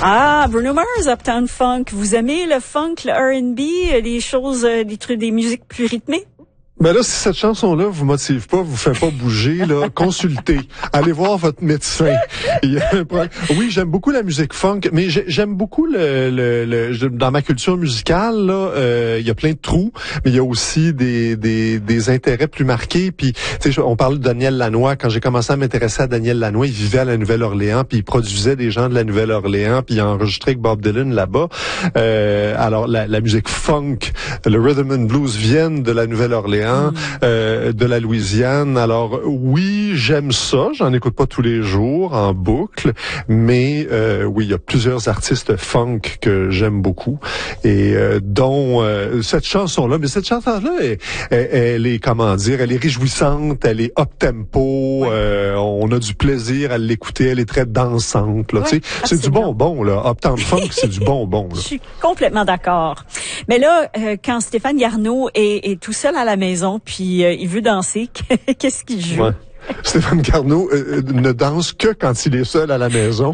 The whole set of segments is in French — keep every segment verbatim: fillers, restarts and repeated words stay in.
Ah, Bruno Mars, Uptown Funk. Vous aimez le funk, le R and B, les choses, des trucs, des musiques plus rythmées? Ben là, si cette chanson-là vous motive pas, vous fait pas bouger, là, consultez. Allez voir votre médecin. Il y a un problème. Oui, j'aime beaucoup la musique funk, mais j'aime beaucoup le, le, le, dans ma culture musicale, là, euh, il y a plein de trous, mais il y a aussi des, des, des intérêts plus marqués. Puis, tu sais, on parle de Daniel Lanois. Quand j'ai commencé à m'intéresser à Daniel Lanois, il vivait à la Nouvelle-Orléans, puis il produisait des gens de la Nouvelle-Orléans, puis il a enregistré avec Bob Dylan là-bas. Euh, alors, la, la musique funk, le rhythm and blues viennent de la Nouvelle-Orléans. Euh, de la Louisiane. Alors oui, j'aime ça. J'en écoute pas tous les jours en boucle, mais euh, oui, il y a plusieurs artistes funk que j'aime beaucoup et euh, dont euh, cette chanson-là. Mais cette chanson-là, elle, elle, elle est comment dire, elle est réjouissante, elle est up tempo. Ouais. Euh, on a du plaisir à l'écouter. Elle est très dansante. Là, ouais, c'est du bonbon là. Uptown Funk, c'est du bonbon. Là. Je suis complètement d'accord. Mais là, euh, quand Stéphane Garneau est, est tout seul à la maison, puis euh, il veut danser, qu'est-ce qu'il joue? Ouais. Stéphane Garneau euh, ne danse que quand il est seul à la maison.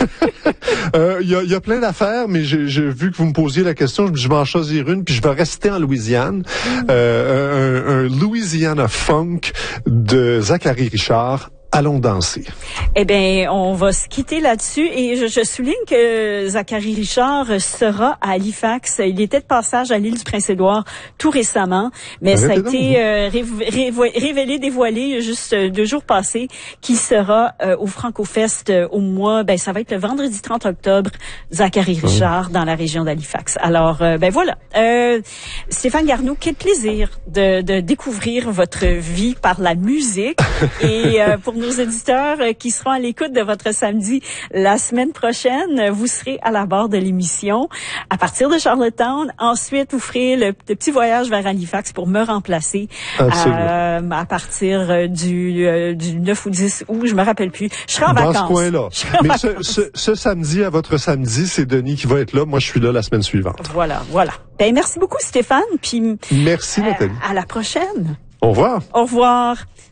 Il euh, y, a, y a plein d'affaires, mais j'ai vu que vous me posiez la question, je vais en choisir une, puis je vais rester en Louisiane. Mm. Euh, un, un Louisiana Funk de Zachary Richard. Allons danser. Eh bien, on va se quitter là-dessus et je, je souligne que Zachary Richard sera à Halifax. Il était de passage à l'île du Prince-Édouard tout récemment, mais Arrêtez ça a été euh, ré, ré, révélé, dévoilé juste deux jours passés qu'il sera euh, au Franco-Fest euh, au mois, ben ça va être le vendredi trente octobre, Zachary Richard, mmh. dans la région d'Halifax. Alors, euh, ben voilà. Euh, Stéphane Garneau, quel plaisir de, de découvrir votre vie par la musique et euh, pour nos éditeurs qui seront à l'écoute de votre samedi la semaine prochaine, vous serez à la barre de l'émission à partir de Charlottetown. Ensuite, vous ferez le, le petit voyage vers Halifax pour me remplacer euh, à partir du, euh, du neuf ou dix août, je me rappelle plus. Je serai en Dans vacances. Dans ce coin-là. Mais ce, ce, ce samedi, à votre samedi, c'est Denis qui va être là. Moi, je suis là la semaine suivante. Voilà, voilà. Ben, merci beaucoup, Stéphane. Puis, merci, Nathalie. Euh, à la prochaine. Au revoir. Au revoir.